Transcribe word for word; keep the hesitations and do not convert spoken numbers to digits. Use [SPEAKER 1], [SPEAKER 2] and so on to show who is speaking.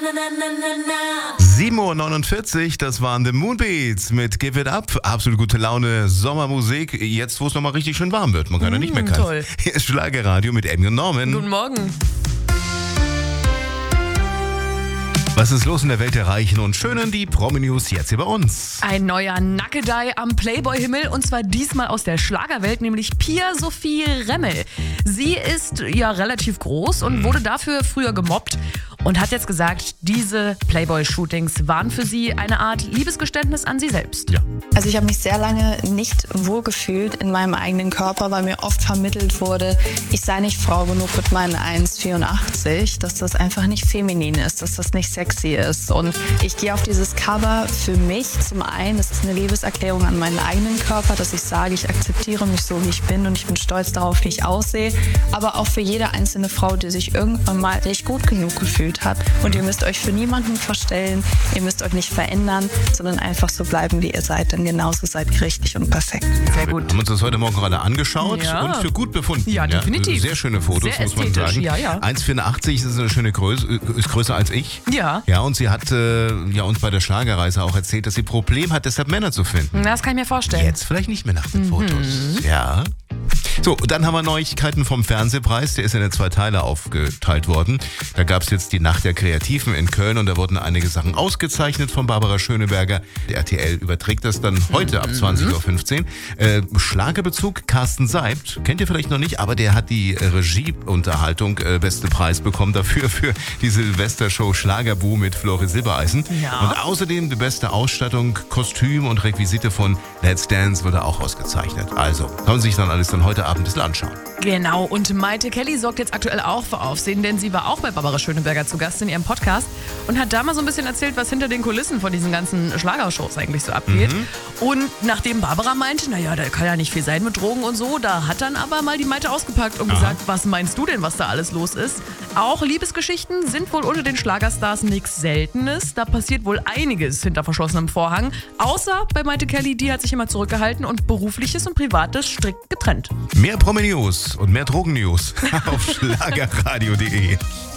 [SPEAKER 1] sieben Uhr neunundvierzig, das waren The Moonbeats mit Give It Up. Absolut gute Laune, Sommermusik. Jetzt, wo es nochmal richtig schön warm wird. Man kann ja nicht meckern.
[SPEAKER 2] Toll.
[SPEAKER 1] Hier ist Schlagerradio mit Emmy und Norman.
[SPEAKER 2] Guten Morgen.
[SPEAKER 1] Was ist los in der Welt der Reichen und Schönen? Die Promi-News jetzt hier bei uns.
[SPEAKER 2] Ein neuer Nackedei am Playboy-Himmel und zwar diesmal aus der Schlagerwelt, nämlich Pia Sophie Remmel. Sie ist ja relativ groß und wurde dafür früher gemobbt und hat jetzt gesagt, diese Playboy-Shootings waren für sie eine Art Liebesgeständnis an sie selbst.
[SPEAKER 1] Ja.
[SPEAKER 3] Also ich habe mich sehr lange nicht wohlgefühlt in meinem eigenen Körper, weil mir oft vermittelt wurde, ich sei nicht Frau genug mit meinen eins Komma vierundachtzig, dass das einfach nicht feminin ist, dass das nicht sexy ist. Und ich gehe auf dieses Cover für mich. Zum einen, das ist eine Liebeserklärung an meinen eigenen Körper, dass ich sage, ich akzeptiere mich so, wie ich bin und ich bin stolz darauf, wie ich aussehe. Aber auch für jede einzelne Frau, die sich irgendwann mal nicht gut genug gefühlt hat. Und ihr müsst euch für niemanden verstellen, ihr müsst euch nicht verändern, sondern einfach so bleiben, wie ihr seid. Denn genauso seid ihr richtig und perfekt.
[SPEAKER 2] Sehr gut.
[SPEAKER 1] Wir haben uns das heute Morgen gerade angeschaut
[SPEAKER 2] Ja.
[SPEAKER 1] und für gut befunden.
[SPEAKER 2] Ja, definitiv.
[SPEAKER 1] Sehr schöne Fotos,
[SPEAKER 2] Sehr
[SPEAKER 1] muss man
[SPEAKER 2] ästhetisch,
[SPEAKER 1] sagen.
[SPEAKER 2] ja, ja.
[SPEAKER 1] eins Komma vierundachtzig ist eine schöne Größe, ist größer als ich.
[SPEAKER 2] Ja.
[SPEAKER 1] Ja, und sie hat äh, ja, uns bei der Schlagerreise auch erzählt, dass sie ein Problem hat, deshalb Männer zu finden.
[SPEAKER 2] Das kann ich mir vorstellen.
[SPEAKER 1] Jetzt vielleicht nicht mehr nach den Fotos. Ja. So, dann haben wir Neuigkeiten vom Fernsehpreis. Der ist in zwei Teile aufgeteilt worden. Da gab es jetzt die Nacht der Kreativen in Köln und da wurden einige Sachen ausgezeichnet von Barbara Schöneberger. Der R T L überträgt das dann heute ab zwanzig Uhr fünfzehn. Äh, Schlagerbezug Carsten Seibt, kennt ihr vielleicht noch nicht, aber der hat die Regieunterhaltung äh, beste Preis bekommen dafür für die Silvestershow Schlagerbu mit Flori Silbereisen.
[SPEAKER 2] Ja.
[SPEAKER 1] Und außerdem die beste Ausstattung, Kostüm und Requisite von Let's Dance wurde auch ausgezeichnet. Also, kann man sich dann alles dann heute Abend ein bisschen anschauen.
[SPEAKER 2] Genau, und Maite Kelly sorgt jetzt aktuell auch für Aufsehen, denn sie war auch bei Barbara Schöneberger zu Gast in ihrem Podcast und hat da mal so ein bisschen erzählt, was hinter den Kulissen von diesen ganzen Schlagershows eigentlich so abgeht.
[SPEAKER 1] Mhm.
[SPEAKER 2] Und nachdem Barbara meinte, naja, da kann ja nicht viel sein mit Drogen und so, da hat dann aber mal die Maite ausgepackt und
[SPEAKER 1] Aha.
[SPEAKER 2] gesagt, was meinst du denn, was da alles los ist? Auch Liebesgeschichten sind wohl unter den Schlagerstars nichts Seltenes. Da passiert wohl einiges hinter verschlossenem Vorhang. Außer bei Maite Kelly, die hat sich immer zurückgehalten und Berufliches und Privates strikt getrennt.
[SPEAKER 1] Mehr Promi-News und mehr Drogen-News auf schlagerradio punkt de.